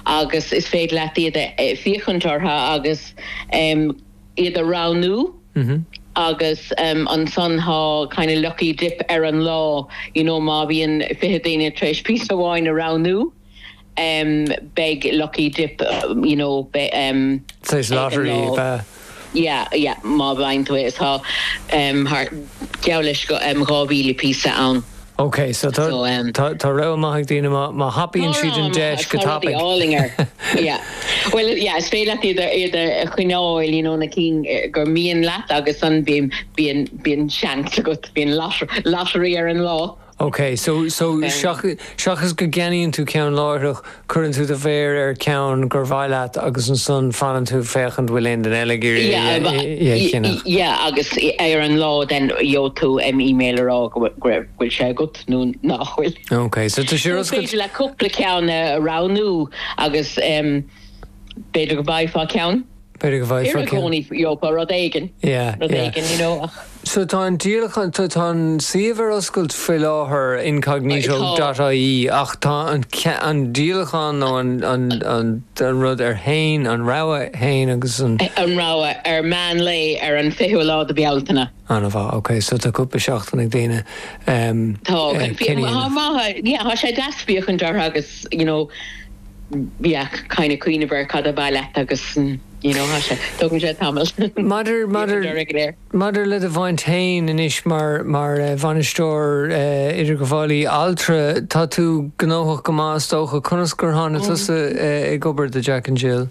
agus is féad leat iad fiochantartha agus iad a ránú agus an son ha kind of lucky dip an law, má bhíon fihidéine treis pís a bháin a ránú. Big lucky dip, says lottery. Yeah, má bhain tú is ha geawlis go gábhíle písa an. Okay, so tá ra maithag dína má happíonn siad an deis go tapig. Yeah. Well, yeah, is féile iad a chuineáil, na cín gur míon leat agus an bíon seans go bíon lottery an lá. Okay, so seachas go geaníonn tú ceann láithreach chuann tú de bhéir ceann gur bhaileat agus an son fanan tú féchant bhfuil éon den eile gurí. Yeah, agus an lá den jo tú email ará bhfuil sé gut nó nachhfuil. Okay, so tá siúr féidir le cúpla ceann a ránú agus beidir go bhaidh ceann. Beidir go bhaidh ceann. Cónaí Jopa rud éigen. Yeah. So tá an díalachan tá siomhar oscailt fi láthair incognito.ie ach tá an díalachan nó an rud hain an ráha hain agus an ráha man lei an fiú lá de bealtainna. Anna bha, okay, so tá cúpla seachtain ag daine. Tá sé dasbíochan dar agus, kind of cuioine bhar cad a bailile agus tugann sé tamil. Madidir le a bhaint hain inis mar bhainisteoir idir go bháilí altra tá tú gnóthach go más tócha conas gur hána tusa ag obair de Jack and Jill.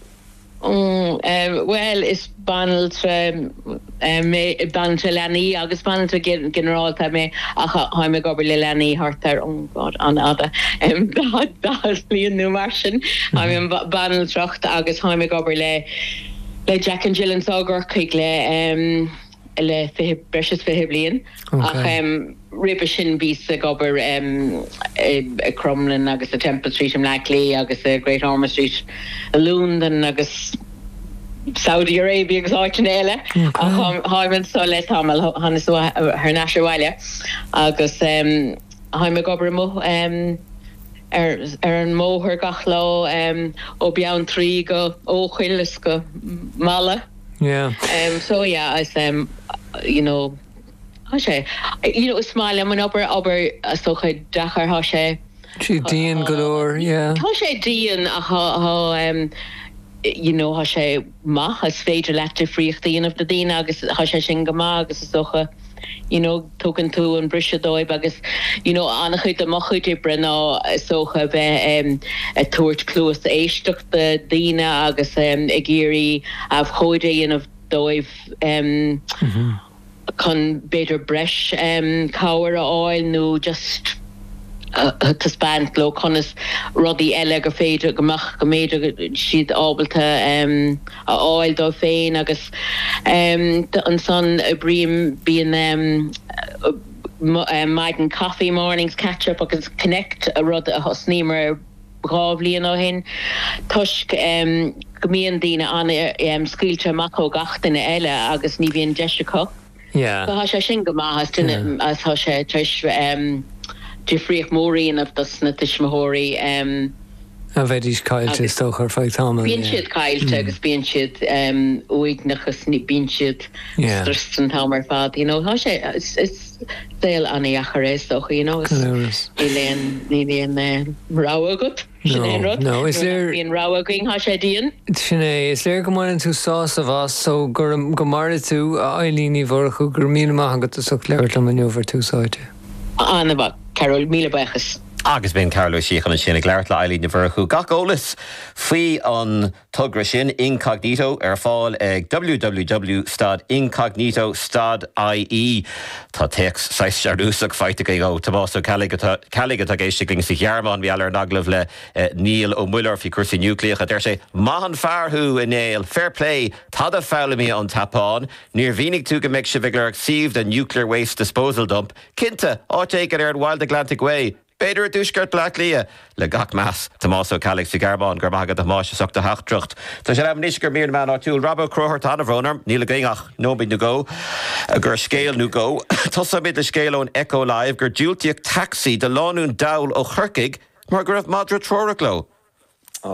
Well, is banalta Lenny agus banalta generalta me haime gobar le Lenny hartar God an ada das blion nu marsin haime banaltracht agus haime gobar le Jack and Jill an ságar chuig le breis fi blion ach ribe sin bís a gobar Crumlin agus a Temple Street Lackley agus a Great Ormond Street a London agus Saudi Arabia agus áitin eile haimmen so le tamil hannes her nashawaile agus haime gobar mo an móthir gachló ó bean trí go óchhuilas go mala. Yeah. So yeah, I sé smáile man obair so chu dachar há sé. Sí díon golóir, yeah. Tá sé díon a há há sé maith as féidir leite fríochtaíon of the dín agus há sé sin go má agus is socha tugann tú an brise dóibh agus anna chuid a mochuid brená socha bheith a tuairt clúas éisteach de díine agus i ggéirí a choidéon of dóibh chun beidir breis cáhar a áil nó just tá spáint lo conas rudí eile gur féidir gomach go méidir siad ábalta a áil dó féin agus an son a bríam bíon maidin coffee mornings catch up agus connect a rud a hosnímar brábhlíon ó hin tusk go míon díine an scuilte macho gachtainna eile agus ní bhíon deisico. Yeah. Tá sé sin go maithas duine as tá sé treis Jeffrey Morín of das na tismóí a bheitís caiilte tóchar feag tamil. Bíon siad caiilte agus bíon siad uignachas ní bíon siad stristan tamar fad, tá sé is déal anna achar éis tócha, ní léon ráha gut. No, is there bíon ráha going há sé díon? Sinné, is léir go maian tú sás a bhas, so gur go marra tú a ailíní bhorchu gur míle maithan go tú leir le manúver túsáide. Anna bha, Carol, míle bechas. Agus ben Carlo Síochan an sinna gglaart le Eileen na Bhurchu gach-ólas faoi an tugra sin incognito fáil ag www.incognito.ie Tá text 6 searúsach feite go tabású caligad a géistigling sa ghearmán bhí eile naglah le Neil Ó Muller fi cuasaí núcleach a d sé mahan fearthú in éil fair play tad a fálamí an tapán níor bhínig tú go meid se bhiglar siomh the nuclear waste disposal dump cinnte áit ar an Wild Atlantic Way Beidir a dúsgurt leat lia le gach meas Tomásó Calig sa garbán gur magad a máiseach de hachtrucht. Tá sé am níos gur mír man áitiúil Robbo Crohart anna bhrónar níla gaingach nóbí nu go a gur scéal nu go. Tusa mid le scéal ón Echo Live gur dúiltíoch taxi de láún dail ó churcaig mar gur raibh madra trórachló.